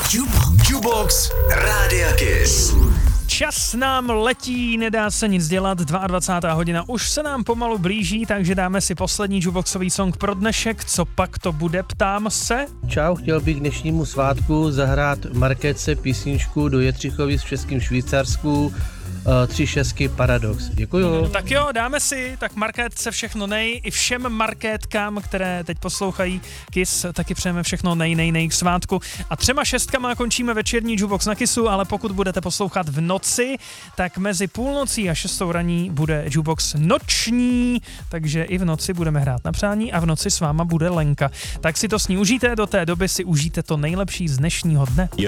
Jubox Rádia Kiss. Čas nám letí, nedá se nic dělat, 22. hodina už se nám pomalu blíží, takže dáme si poslední jukeboxový song pro dnešek. Co pak to bude, ptám se? Čau, chtěl bych k dnešnímu svátku zahrát Markétce písničku Do Jetřichovic v Českém Švýcarsku, 3 šestky Paradox. Děkuju. Tak jo, dáme si, tak Markétce všechno nej, i všem Markétkám, které teď poslouchají Kiss, taky přejeme všechno nej k svátku. A 3 šestkama končíme večerní jukebox na Kissu, ale pokud budete poslouchat v noci, tak mezi půlnocí a 6 raní bude jukebox noční, takže i v noci budeme hrát na přání a v noci s váma bude Lenka. Tak si to s ní užijte, do té doby si užijte to nejlepší z dnešního dne.